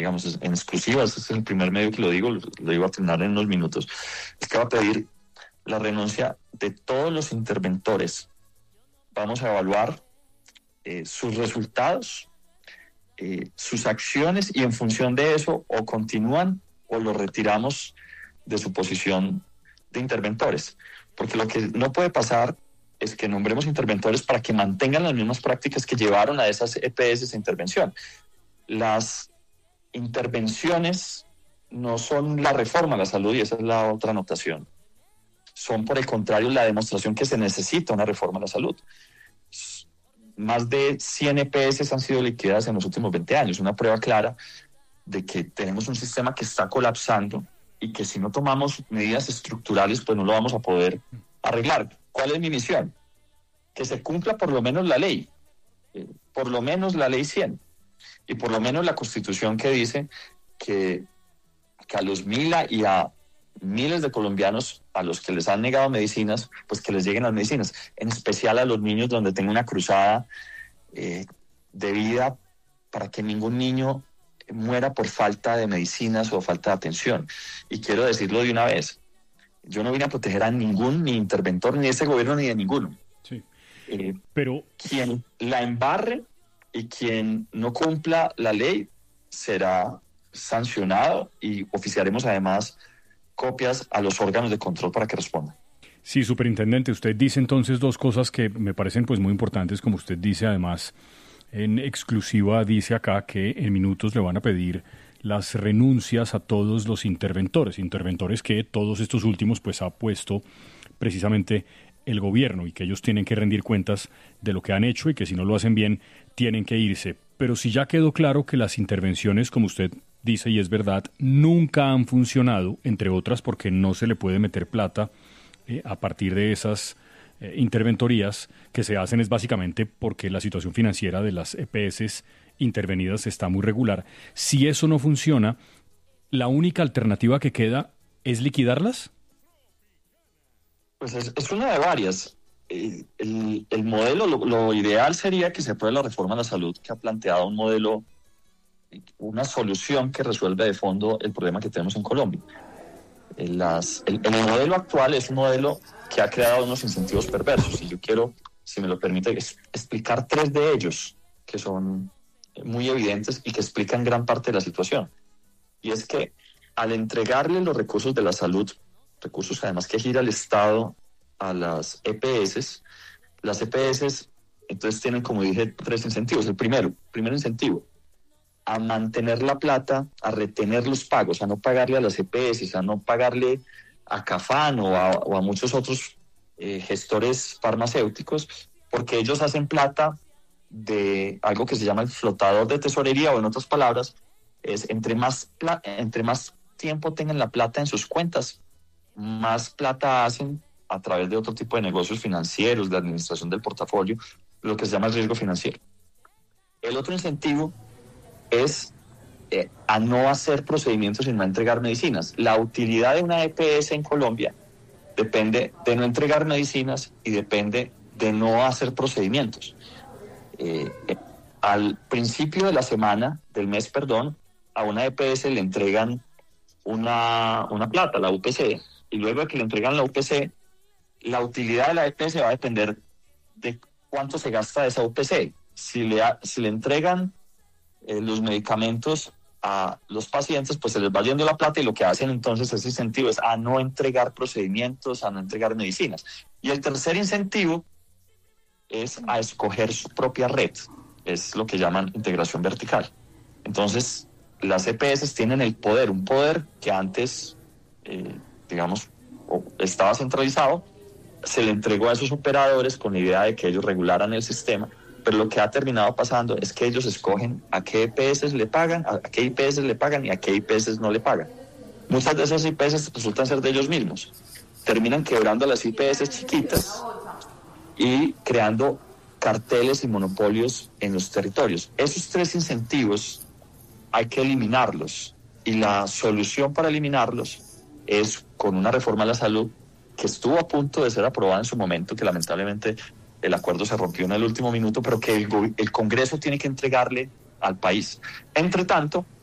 digamos, en exclusiva, este es el primer medio que lo digo a terminar en unos minutos, es que va a pedir la renuncia de todos los interventores. Vamos a evaluar sus resultados, sus acciones, y en función de eso o continúan o los retiramos de su posición de interventores. Porque lo que no puede pasar es que nombremos interventores para que mantengan las mismas prácticas que llevaron a esas EPS de intervención. Las intervenciones no son la reforma a la salud, y esa es la otra anotación. Son, por el contrario, la demostración que se necesita una reforma a la salud. Más de 100 EPS han sido liquidadas en los últimos 20 años, una prueba clara de que tenemos un sistema que está colapsando y que si no tomamos medidas estructurales, pues no lo vamos a poder arreglar. ¿Cuál es mi misión? Que se cumpla por lo menos la ley, por lo menos la ley 100, y por lo menos la Constitución, que dice que a los Mila y a miles de colombianos a los que les han negado medicinas, pues que les lleguen las medicinas, en especial a los niños, donde tengo una cruzada de vida para que ningún niño muera por falta de medicinas o falta de atención. Y quiero decirlo de una vez, yo no vine a proteger a ningún ni interventor, ni de este gobierno, ni de ninguno. Sí. Pero quien la embarre y quien no cumpla la ley será sancionado, y oficiaremos además copias a los órganos de control para que respondan. Sí, superintendente, usted dice entonces dos cosas que me parecen pues muy importantes. Como usted dice, además, en exclusiva dice acá que en minutos le van a pedir las renuncias a todos los interventores que todos estos últimos pues ha puesto precisamente el gobierno, y que ellos tienen que rendir cuentas de lo que han hecho y que si no lo hacen bien tienen que irse. Pero si ya quedó claro que las intervenciones, como usted dice y es verdad, nunca han funcionado, entre otras porque no se le puede meter plata a partir de esas interventorías, que se hacen es básicamente porque la situación financiera de las EPS intervenidas está muy regular. Si eso no funciona, ¿la única alternativa que queda es liquidarlas? Pues es una de varias. El modelo, lo ideal sería que se apruebe la reforma a la salud, que ha planteado un modelo, una solución que resuelve de fondo el problema que tenemos en Colombia. El modelo actual es un modelo que ha creado unos incentivos perversos, y yo quiero, si me lo permite, explicar tres de ellos que son muy evidentes y que explican gran parte de la situación. Y es que al entregarle los recursos de la salud, recursos además que gira el Estado a las EPS, las EPS entonces tienen, como dije, tres incentivos. El primer incentivo, a mantener la plata, a retener los pagos, a no pagarle a las EPS, a no pagarle a Cafán o a muchos otros gestores farmacéuticos, porque ellos hacen plata de algo que se llama el flotador de tesorería, o en otras palabras, es entre más tiempo tengan la plata en sus cuentas, más plata hacen a través de otro tipo de negocios financieros, de administración del portafolio, lo que se llama el riesgo financiero. El otro incentivo es a no hacer procedimientos y no entregar medicinas. La utilidad de una EPS en Colombia depende de no entregar medicinas y depende de no hacer procedimientos. Al principio de la semana, del mes, a una EPS le entregan una plata, la UPC, y luego de que le entregan la UPC, la utilidad de la EPS va a depender de cuánto se gasta de esa UPC. Si le entregan los medicamentos a los pacientes, pues se les va yendo la plata, y lo que hacen entonces ese incentivo es a no entregar procedimientos, a no entregar medicinas. Y el tercer incentivo es a escoger su propia red, es lo que llaman integración vertical. Entonces, las EPS tienen el poder, un poder que antes, estaba centralizado, se le entregó a esos operadores con la idea de que ellos regularan el sistema, pero lo que ha terminado pasando es que ellos escogen a qué EPS le pagan, a qué IPS le pagan y a qué IPS no le pagan. Muchas de esas IPS resultan ser de ellos mismos. Terminan quebrando las IPS chiquitas y creando carteles y monopolios en los territorios. Esos tres incentivos hay que eliminarlos, y la solución para eliminarlos es con una reforma a la salud que estuvo a punto de ser aprobada en su momento, que lamentablemente el acuerdo se rompió en el último minuto, pero que el Congreso tiene que entregarle al país. Entre tanto,